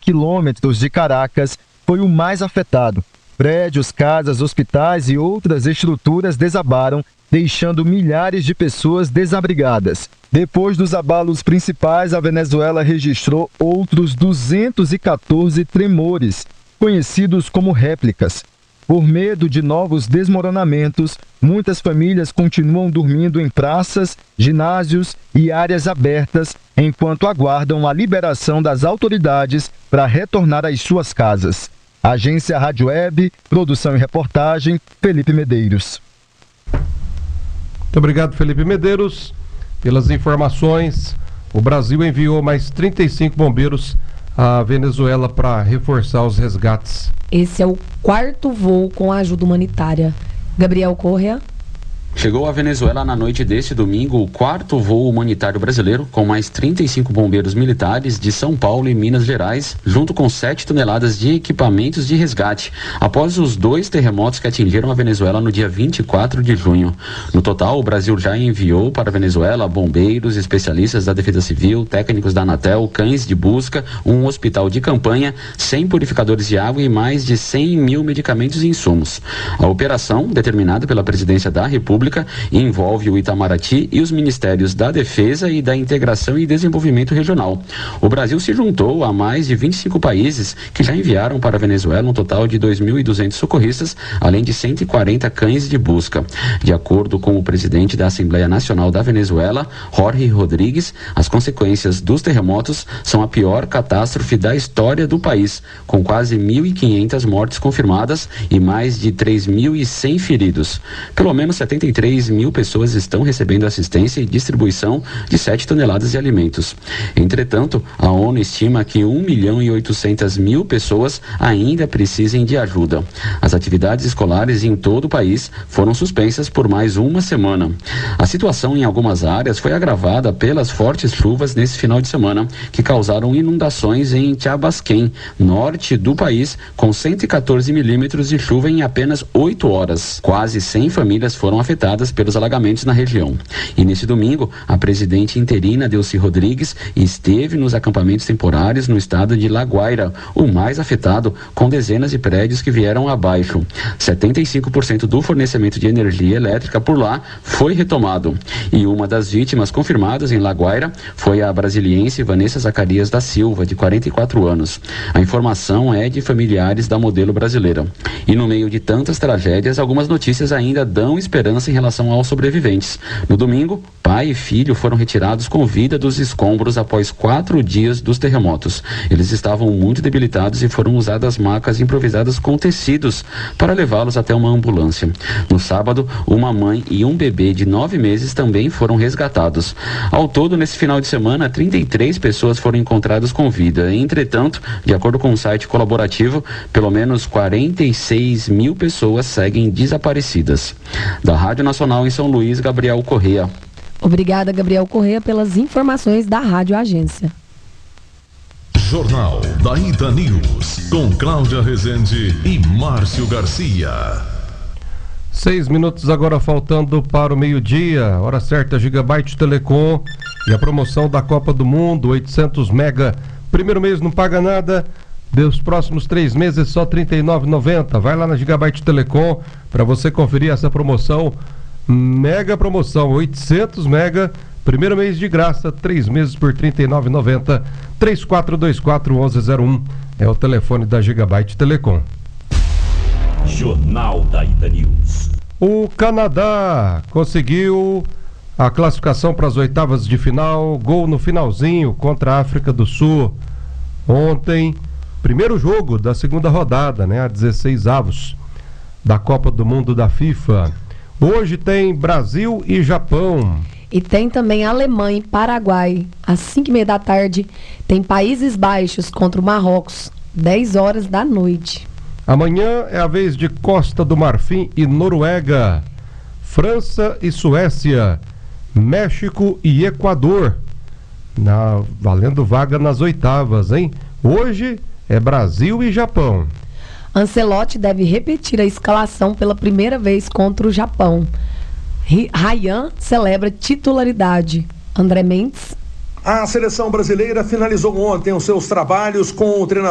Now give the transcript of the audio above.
quilômetros de Caracas, foi o mais afetado. Prédios, casas, hospitais e outras estruturas desabaram, deixando milhares de pessoas desabrigadas. Depois dos abalos principais, a Venezuela registrou outros 214 tremores, conhecidos como réplicas. Por medo de novos desmoronamentos, muitas famílias continuam dormindo em praças, ginásios e áreas abertas, enquanto aguardam a liberação das autoridades para retornar às suas casas. Agência Rádio Web, produção e reportagem, Felipe Medeiros. Muito obrigado, Felipe Medeiros, pelas informações. O Brasil enviou mais 35 bombeiros à Venezuela para reforçar os resgates. Esse é o 4º voo com ajuda humanitária. Gabriel Correa. Chegou à Venezuela na noite deste domingo o 4º voo humanitário brasileiro, com mais 35 bombeiros militares de São Paulo e Minas Gerais, junto com 7 toneladas de equipamentos de resgate, após os 2 terremotos que atingiram a Venezuela no dia 24 de junho. No total, o Brasil já enviou para a Venezuela bombeiros, especialistas da Defesa Civil, técnicos da Anatel, cães de busca, um hospital de campanha, 100 purificadores de água e mais de 100 mil medicamentos e insumos. A operação, determinada pela Presidência da República, envolve o Itamaraty e os Ministérios da Defesa e da Integração e Desenvolvimento Regional. O Brasil se juntou a mais de 25 países que já enviaram para a Venezuela um total de 2.200 socorristas, além de 140 cães de busca. De acordo com o presidente da Assembleia Nacional da Venezuela, Jorge Rodrigues, as consequências dos terremotos são a pior catástrofe da história do país, com quase 1.500 mortes confirmadas e mais de 3.100 feridos. Pelo menos 73 mil pessoas estão recebendo assistência e distribuição de 7 toneladas de alimentos. Entretanto, a ONU estima que 1.800.000 pessoas ainda precisem de ajuda. As atividades escolares em todo o país foram suspensas por mais uma semana. A situação em algumas áreas foi agravada pelas fortes chuvas nesse final de semana, que causaram inundações em Chabasquém, norte do país, com 114 milímetros de chuva em apenas 8 horas. Quase 100 famílias foram afetadas pelos alagamentos na região. E nesse domingo, a presidente interina Delcy Rodrigues esteve nos acampamentos temporários no estado de La Guaira, o mais afetado, com dezenas de prédios que vieram abaixo. 75% do fornecimento de energia elétrica por lá foi retomado. E uma das vítimas confirmadas em La Guaira foi a brasiliense Vanessa Zacarias da Silva, de 44 anos. A informação é de familiares da modelo brasileira. E no meio de tantas tragédias, algumas notícias ainda dão esperança em relação aos sobreviventes. No domingo, pai e filho foram retirados com vida dos escombros após 4 dias dos terremotos. Eles estavam muito debilitados e foram usadas macas improvisadas com tecidos para levá-los até uma ambulância. No sábado, uma mãe e um bebê de 9 meses também foram resgatados. Ao todo, nesse final de semana, 33 pessoas foram encontradas com vida. Entretanto, de acordo com o site colaborativo, pelo menos 46 mil pessoas seguem desaparecidas. Da Rádio Nacional em São Luís, Gabriel Correa. Obrigada, Gabriel Correa, pelas informações da Rádio Agência. Jornal da Ida News, com Cláudia Rezende e Márcio Garcia. 6 minutos agora faltando para o meio-dia. Hora certa, Gigabyte Telecom e a promoção da Copa do Mundo, 800 mega. Primeiro mês não paga nada. Dos próximos 3 meses só R$ 39,90. Vai lá na Gigabyte Telecom para você conferir essa promoção. Mega promoção, 800 mega. Primeiro mês de graça, 3 meses por R$ 39,90. 3424-1101 é o telefone da Gigabyte Telecom. Jornal da Ida News. O Canadá conseguiu a classificação para as oitavas de final. Gol no finalzinho contra a África do Sul. Ontem, primeiro jogo da segunda rodada, né? A 16avos da Copa do Mundo da FIFA. Hoje tem Brasil e Japão. E tem também Alemanha e Paraguai. Às 5h30 da tarde, tem Países Baixos contra o Marrocos, 10 horas da noite. Amanhã é a vez de Costa do Marfim e Noruega. França e Suécia. México e Equador. Valendo vaga nas oitavas, hein? Hoje é Brasil e Japão. Ancelotti deve repetir a escalação pela primeira vez contra o Japão. Ryan celebra titularidade. André Mendes. A seleção brasileira finalizou ontem os seus trabalhos com o treinador